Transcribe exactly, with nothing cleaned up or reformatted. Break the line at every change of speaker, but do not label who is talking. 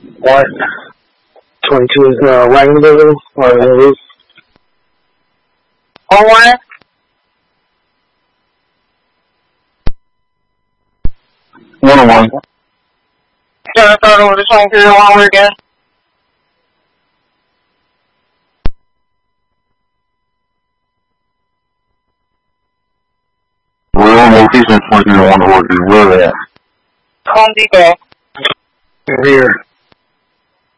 What? twenty-two is uh, wagon level or the roof?
Oh, what?
one oh one.
Can I start over the twenty-two all over again?
We're on location twenty-two one order. Where are they at?
Home Depot.
Here.